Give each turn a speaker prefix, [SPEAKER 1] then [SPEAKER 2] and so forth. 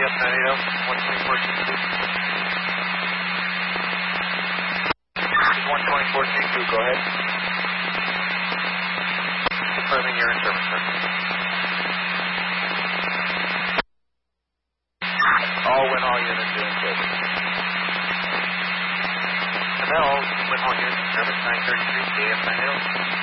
[SPEAKER 1] 124.2, go ahead. Confirming you're in service, sir. All units are in service. Canal, Winhall units in service, 933, KF 90.